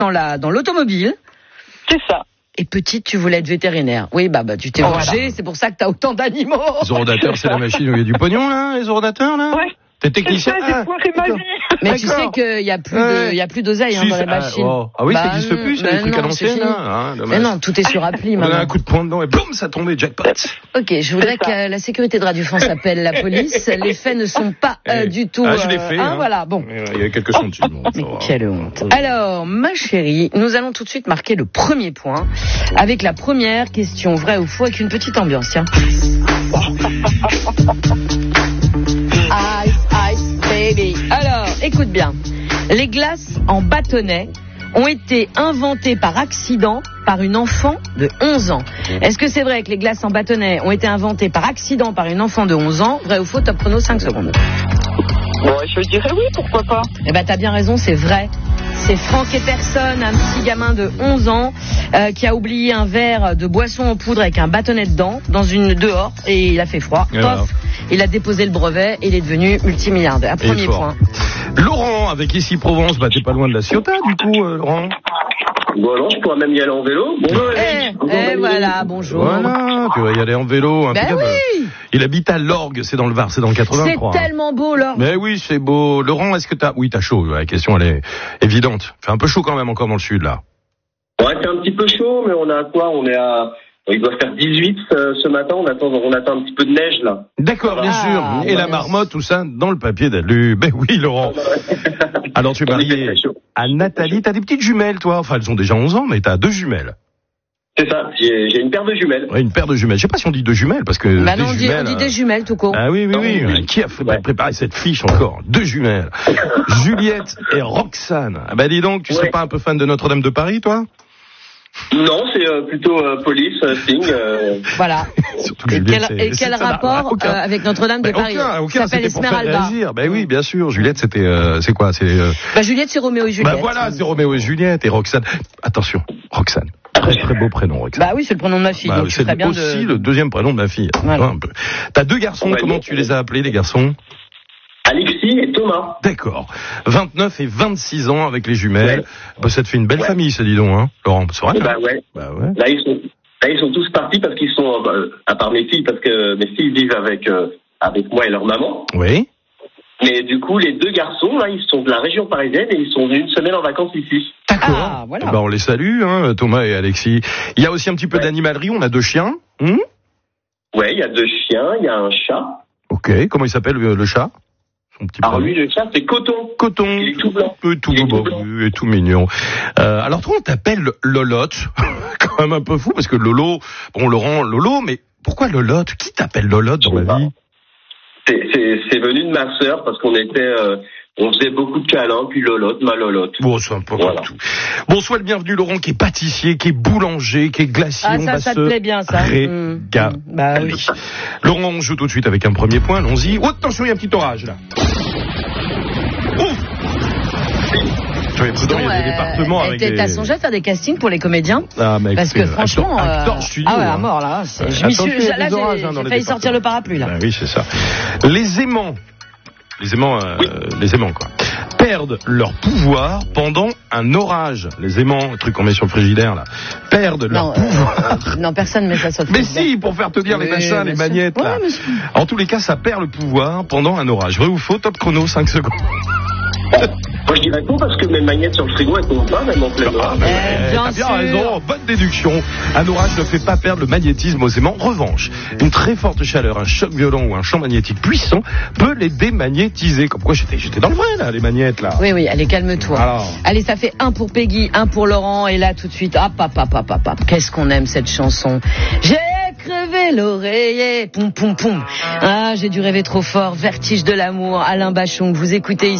dans l'automobile. C'est ça. Et petite, tu voulais être vétérinaire. Oui, bah tu t'es vengé, c'est pour ça que t'as autant d'animaux. Les orodateurs, c'est la machine où il y a du pognon, là, les orodateurs, là? Ouais. T'es technicien? J'ai foiré ma vie. Mais tu sais qu'il y a plus d'oseille dans les machines. Ah oui, ça n'existe plus, c'est des trucs à l'ancienne, là. Mais non, tout est sur appli, On maintenant. a un coup de poing dedans et boum, ça tombait, jackpot. Ok, je voudrais que la sécurité de Radio France appelle la police. Les faits ne sont pas du tout... je l'ai fait. Voilà, bon. Il y a quelques centimes. Mais quelle honte. Alors, ma chérie, nous allons tout de suite marquer le premier point avec la première question, vrai ou faux, avec une petite ambiance, tiens. Ice, ice, baby. Alors, écoute bien. Les glaces en bâtonnet ont été inventées par accident par une enfant de 11 ans. Est-ce que c'est vrai que les glaces en bâtonnet ont été inventées par accident par une enfant de 11 ans? Vrai ou faux? Top chrono, 5 secondes. Bon, je dirais oui, pourquoi pas. Eh ben, t'as bien raison, c'est vrai. C'est Franck Epperson, un petit gamin de 11 ans, qui a oublié un verre de boisson en poudre avec un bâtonnet dedans, dehors, et il a fait froid. Pof, il a déposé le brevet et il est devenu multimilliardaire. Premier point. Laurent, avec Ici Provence, t'es pas loin de la Ciotat, du coup, Laurent? Bon, non, je pourrais même y aller en vélo. Bonjour, voilà, bonjour. Voilà, tu vas y aller en vélo. Ben oui. Il habite à Lorgues, c'est dans le Var, c'est dans le 83. C'est tellement beau, Laurent. Mais oui, c'est beau. Laurent, est-ce que t'as... Oui, t'as chaud, la question, elle est évidente. Fait un peu chaud quand même encore dans le sud, là. Ouais, c'est un petit peu chaud, mais on a quoi? On est à... Il doit faire 18 ce matin, on attend un petit peu de neige, là. D'accord, bien sûr. Et la marmotte, tout ça, dans le papier d'alu. Ben oui, Laurent. Alors, tu es marié à Nathalie. T'as des petites jumelles, toi? Enfin, elles ont déjà 11 ans, mais t'as 2 jumelles. C'est ça, j'ai une paire de jumelles. Ouais, une paire de jumelles. Je sais pas si on dit 2 jumelles, parce que... Bah non, on dit des jumelles, tout court. Ah oui. Qui a préparé cette fiche encore? 2 jumelles. Juliette et Roxane. Ah bah dis donc, tu serais pas un peu fan de Notre-Dame de Paris, toi? Non, c'est plutôt police, Sting. Voilà. Et quel rapport avec Notre-Dame de Paris? Aucun, c'était pour faire réagir. Ben oui, bien sûr. Juliette, c'était... c'est quoi? Juliette, c'est Roméo et Juliette. Bah voilà, c'est Roméo et Juliette. Et Roxane. Attention, Roxane. Très beau prénom, Roxane. Bah oui, c'est le prénom de ma fille. Donc c'est aussi le deuxième prénom de ma fille. Voilà. Un peu. T'as 2 garçons, comment tu les as appelés, les garçons? Alexis et Thomas. D'accord. 29 et 26 ans avec les jumelles. Ouais. Bah, ça te fait une belle famille, ça, dis donc, hein, Laurent. C'est vrai, Bah ouais. Là, ils sont tous partis parce qu'ils sont, à part mes filles, parce que mes filles vivent avec moi et leur maman. Oui. Mais du coup, les 2 garçons, là, ils sont de la région parisienne et ils sont venus une semaine en vacances ici. D'accord. Ah, voilà. Bah, on les salue, hein, Thomas et Alexis. Il y a aussi un petit peu d'animalerie, on a 2 chiens. Ouais, il y a 2 chiens, il y a un chat. Ok, comment il s'appelle le chat? Alors lui, le chat, c'est Coton. Il est tout blanc. Il est tout mignon. Alors toi, on t'appelle Lolotte. Quand même un peu fou, parce que Lolo, bon, Laurent, Lolo, mais pourquoi Lolotte? Qui t'appelle Lolotte dans la vie? C'est venu de ma sœur, parce qu'on était... on faisait beaucoup de câlins, puis Lolotte, ma Lolotte. Bon, c'est un peu comme tout. Bon, sois le bienvenu, Laurent, qui est pâtissier, qui est boulanger, qui est glacier. Ah, ça te plaît bien, ça. Bah oui. Laurent, on joue tout de suite avec un premier point, allons-y. Oh, attention, il y a un petit orage, là. Il y a des départements avec t'as songé à faire des castings pour les comédiens? Mais parce que franchement, à mort là. J'ai failli sortir le parapluie là. Bah oui, c'est ça. Les aimants, quoi, perdent leur pouvoir pendant un orage. Les aimants, le truc qu'on met sur le frigidaire là, perdent leur pouvoir. Non, personne met ça sur le frigidaire. Mais si, pour faire tenir les machins, les magnettes là. En tous les cas, ça perd le pouvoir pendant un orage. Vrai ou faux? Top chrono, 5 secondes. Moi je dirais faux parce que mes magnettes sur le frigo elles tombent pas même en plein orage. T'as bien raison, bonne déduction. Un orage ne fait pas perdre le magnétisme aux aimants. En revanche, une très forte chaleur, un choc violent ou un champ magnétique puissant peut les démagnétiser. Comme quoi j'étais dans le vrai là, les magnettes là. Oui, allez, calme-toi. Alors. Allez, ça fait 1 pour Peggy, 1 pour Laurent, et là tout de suite, qu'est-ce qu'on aime cette chanson. J'ai crevé l'oreiller, poum poum poum. Ah, j'ai dû rêver trop fort, vertige de l'amour, Alain Bachung, vous écoutez ici.